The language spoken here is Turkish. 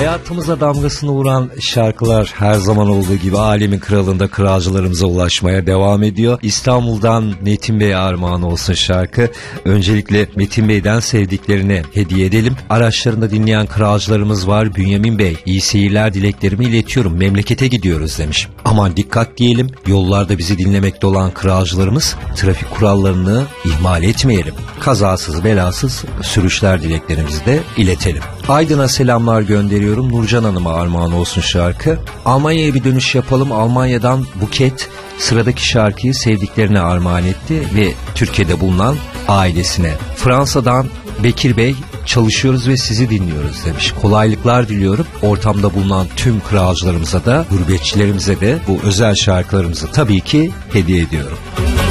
Hayatımıza damgasını vuran şarkılar her zaman olduğu gibi alemin kralında kralcılarımıza ulaşmaya devam ediyor. İstanbul'dan Metin Bey'e armağan olsun şarkı. Öncelikle Metin Bey'den sevdiklerine hediye edelim. Araçlarında dinleyen kralcılarımız var. Bünyamin Bey, iyi seyirler dileklerimi iletiyorum. Memlekete gidiyoruz demiş. Aman dikkat diyelim. Yollarda bizi dinlemekte olan kralcılarımız, trafik kurallarını ihmal etmeyelim. Kazasız belasız sürüşler dileklerimizi de iletelim. Aydın'a selamlar gönderiyorum. Nurcan Hanım'a armağan olsun şarkı. Almanya'ya bir dönüş yapalım. Almanya'dan Buket sıradaki şarkıyı sevdiklerine armağan etti ve Türkiye'de bulunan ailesine. Fransa'dan Bekir Bey, çalışıyoruz ve sizi dinliyoruz demiş. Kolaylıklar diliyorum. Ortamda bulunan tüm kralcılarımıza da, gurbetçilerimize de bu özel şarkılarımızı tabii ki hediye ediyorum.